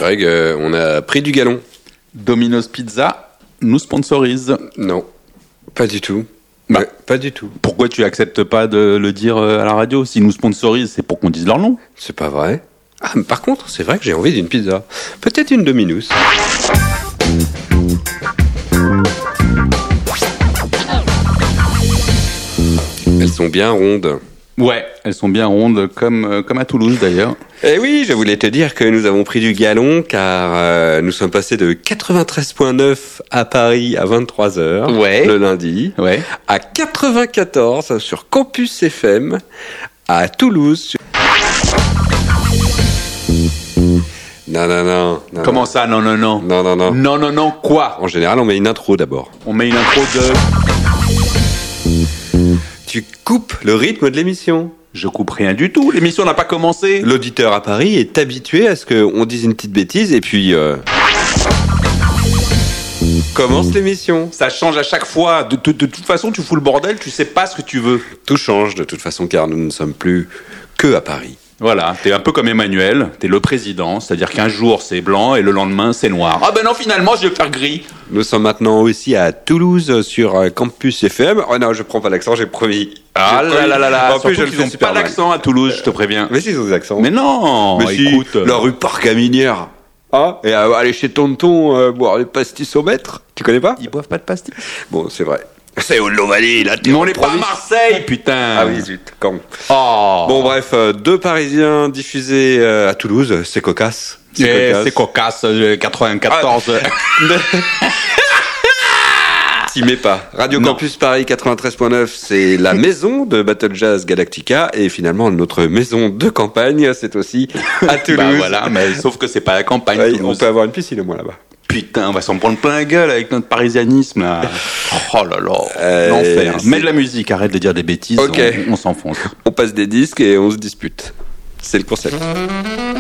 Greg, on a pris du galon. Domino's Pizza nous sponsorise. Non, pas du tout. Bah, Pas du tout. Pourquoi tu acceptes pas de le dire à la radio? S'ils nous sponsorisent, c'est pour qu'on dise leur nom. C'est pas vrai. Ah, mais par contre, c'est vrai que j'ai envie d'une pizza. Peut-être une Domino's. Elles sont bien rondes. Ouais, elles sont bien rondes, comme à Toulouse d'ailleurs. Eh oui, je voulais te dire que nous avons pris du galon car nous sommes passés de 93.9 à Paris à 23h Ouais. le lundi, Ouais. à 94 sur Campus FM à Toulouse. Non. Comment ça? Non. Non, quoi? En général, on met une intro d'abord. On met une intro de... Tu coupes le rythme de l'émission. Je coupe rien du tout, l'émission n'a pas commencé. L'auditeur à Paris est habitué à ce qu'on dise une petite bêtise et puis... commence l'émission. Ça change à chaque fois. De toute façon, tu fous le bordel, tu sais pas ce que tu veux. Tout change de toute façon car nous ne sommes plus que à Paris. Voilà, t'es un peu comme Emmanuel, t'es le président, c'est-à-dire qu'un jour c'est blanc et le lendemain c'est noir. Ah ben non, finalement je vais faire gris. Nous sommes maintenant aussi à Toulouse sur Campus FM. Oh non, je prends pas l'accent, j'ai promis. Ah là. En plus, je le ils fais ont super pas mal. d'accent à Toulouse, je te préviens. Mais si, ils ont des accents. Mais non, Mais si, écoute. la rue Parc à Minière. Ah, et aller chez Tonton boire les pastis au maître. Tu connais pas? Ils boivent pas de pastilles. Bon, c'est vrai. C'est au Lovani, là. Mais on n'est pas à Marseille, putain. Ah oui, zut, quand. Oh. Bon, bref, deux Parisiens diffusés à Toulouse, c'est cocasse. C'est cocasse, 94. T'y mets pas. Radio Non. Campus Paris 93.9, c'est la maison de Battle Jazz Galactica et finalement notre maison de campagne, c'est aussi à Toulouse. Bah voilà, mais sauf que c'est pas la campagne. Ouais, Toulouse. on peut avoir une piscine au moins là-bas. Putain, on va s'en prendre plein la gueule avec notre parisianisme là. Oh là là, l'enfer. c'est- Mets de la musique, arrête de dire des bêtises, Ok. on s'enfonce. On passe des disques et on se dispute. C'est le concept.